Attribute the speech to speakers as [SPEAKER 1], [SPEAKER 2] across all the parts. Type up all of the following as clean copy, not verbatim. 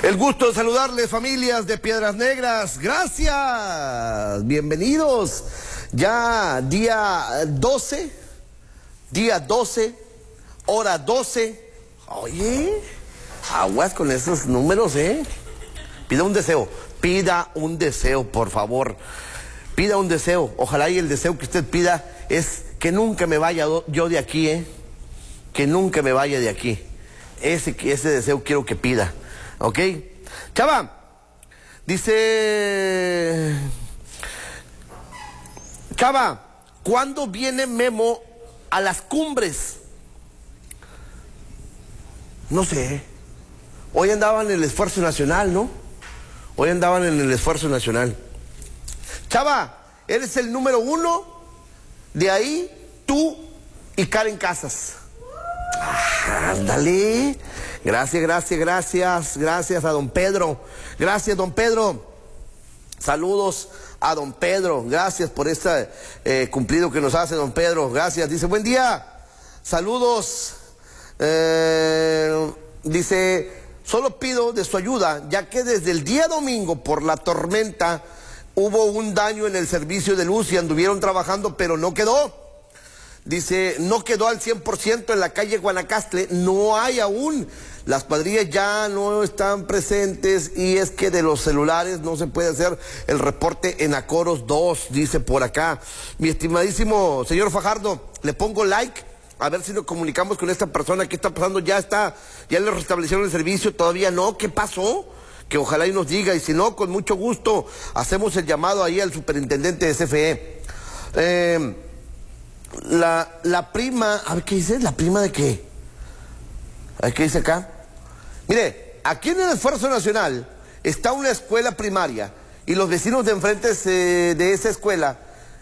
[SPEAKER 1] El gusto de saludarles, familias de Piedras Negras. Gracias. Bienvenidos. Ya día 12, hora 12. Oye, aguas con esos números, ¿eh? Pida un deseo, por favor. Pida un deseo. Ojalá y el deseo que usted pida es que nunca me vaya yo de aquí, ¿eh? Que nunca me vaya de aquí. Ese deseo quiero que pida. ¿Ok? Chava, dice... Chava, ¿cuándo viene Memo a las cumbres? No sé. Hoy andaban en el esfuerzo nacional, ¿no? Hoy andaban en el esfuerzo nacional. Chava, eres el número 1. De ahí, tú y Karen Casas. Ándale. Gracias a don Pedro. Gracias, don Pedro. Saludos a don Pedro. Gracias por este cumplido que nos hace don Pedro. Gracias. Dice, buen día. Saludos. Dice, solo pido de su ayuda, ya que desde el día domingo por la tormenta hubo un daño en el servicio de luz y anduvieron trabajando, pero no quedó. Dice, no quedó al 100% en la calle Guanacaste, no hay aún. Las cuadrillas ya no están presentes y es que de los celulares no se puede hacer el reporte en Acoros 2, dice por acá. Mi estimadísimo señor Fajardo, le pongo like, a ver si nos comunicamos con esta persona. ¿Qué está pasando? Ya le restablecieron el servicio, todavía no. ¿Qué pasó? Que ojalá y nos diga, y si no, con mucho gusto hacemos el llamado ahí al superintendente de CFE. La prima, a ver, ¿qué dice? ¿La prima de qué? A ver, ¿qué dice acá? Mire, aquí en el Esfuerzo Nacional está una escuela primaria y los vecinos de enfrente de esa escuela.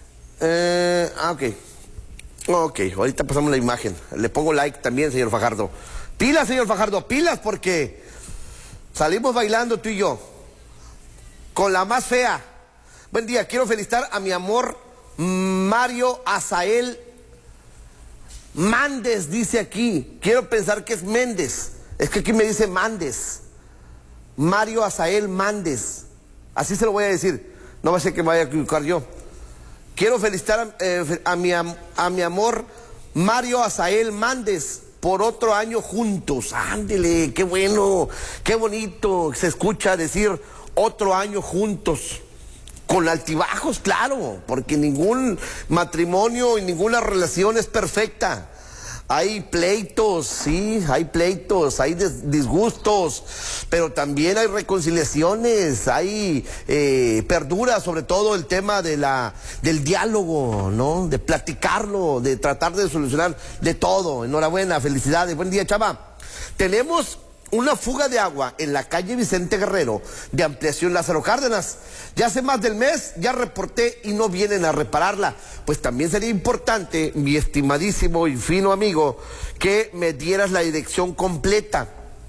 [SPEAKER 1] Ok, ahorita pasamos la imagen. Le pongo like también, señor Fajardo. Pilas, señor Fajardo, pilas, porque salimos bailando tú y yo con la más fea. Buen día, quiero felicitar a mi amor Mario Azael Mández, dice aquí. Quiero pensar que es Méndez. Es que aquí me dice Mández. Mario Azael Mández. Así se lo voy a decir. No va a ser que me vaya a equivocar yo. Quiero felicitar a mi amor Mario Azael Mández por otro año juntos. Ándele, qué bueno, qué bonito se escucha decir otro año juntos. Con altibajos, claro, porque ningún matrimonio y ninguna relación es perfecta. Hay pleitos, sí, hay disgustos, pero también hay reconciliaciones, hay perdura, sobre todo el tema del diálogo, ¿no? De platicarlo, de tratar de solucionar de todo. Enhorabuena, felicidades, buen día, chava. Tenemos una fuga de agua en la calle Vicente Guerrero de ampliación Lázaro Cárdenas. Ya hace más del mes, ya reporté y no vienen a repararla. Pues también sería importante, mi estimadísimo y fino amigo, que me dieras la dirección completa.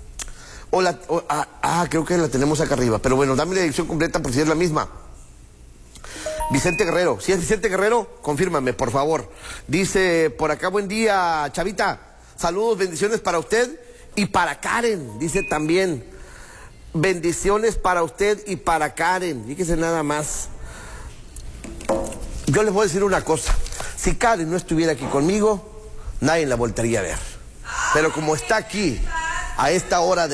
[SPEAKER 1] Creo que la tenemos acá arriba, pero bueno, dame la dirección completa por si es la misma. Vicente Guerrero, si es Vicente Guerrero, confírmame, por favor. Dice por acá, buen día, chavita. Saludos, bendiciones para usted y para Karen, dice también. Bendiciones para usted y para Karen. Fíjese nada más. Yo les voy a decir una cosa. Si Karen no estuviera aquí conmigo, nadie la volvería a ver. Pero como está aquí, a esta hora